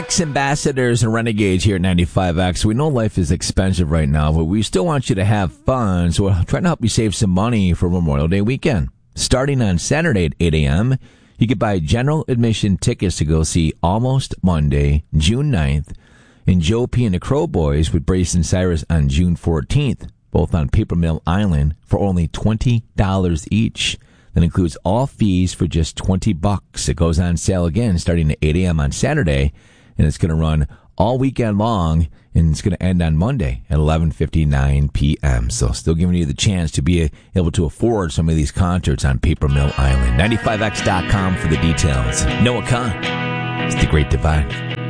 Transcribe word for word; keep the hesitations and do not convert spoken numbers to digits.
X ambassadors and renegades here at ninety-five X. We know life is expensive right now, but we still want you to have fun, so we're trying to help you save some money for Memorial Day weekend. Starting on Saturday at eight a.m., you can buy general admission tickets to go see Almost Monday, June ninth, and Joe P. and the Crow Boys with Brace and Cyrus on June fourteenth, both on Paper Mill Island, for only twenty dollars each. That includes all fees for just twenty bucks. It goes on sale again starting at eight a.m. on Saturday, and it's going to run all weekend long, and it's going to end on Monday at eleven fifty-nine p.m. So still giving you the chance to be able to afford some of these concerts on Paper Mill Island. ninety-five x dot com for the details. Noah Khan. It's The Great Divide.